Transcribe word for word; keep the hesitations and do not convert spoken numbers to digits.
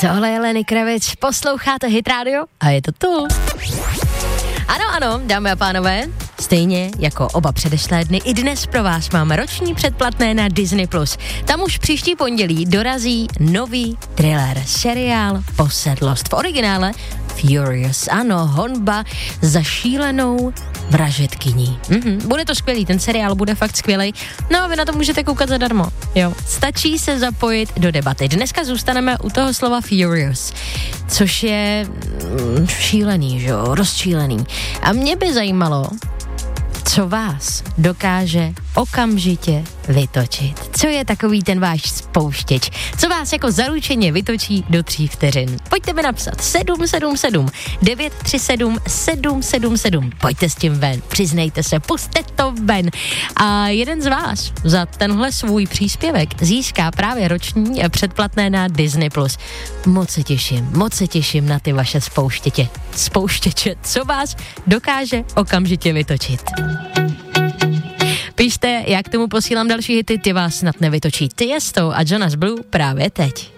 Tohle je Lenny Kravitz, posloucháte Hit Radio a je to tu. Ano, ano, dámy a pánové, stejně jako oba předešlé dny, i dnes pro vás máme roční předplatné na Disney plus. Tam už příští pondělí dorazí nový thriller, seriál Posedlost. V originále Furious, ano, honba za šílenou vražedkyní. Mhm, bude to skvělý, ten seriál bude fakt skvělý. No a vy na to můžete koukat zadarmo, jo. Stačí se zapojit do debaty. Dneska zůstaneme u toho slova Furious, což je mm, šílený, že jo, rozčílený. A mě by zajímalo, co vás dokáže okamžitě vytočit. Co je takový ten váš spouštěč? Co vás jako zaručeně vytočí do tří vteřin? Pojďte mi napsat sedm sedm sedm devět tři sedm sedm sedm sedm. Pojďte s tím ven, přiznejte se, puste to ven. A jeden z vás za tenhle svůj příspěvek získá právě roční předplatné na Disney plus. Moc se těším, moc se těším na ty vaše spouštěče. Spouštěče, co vás dokáže okamžitě vytočit. Pište, jak tomu posílám další hity, ty vás snad nevytočí. Tiesto a Jonas Blue právě teď.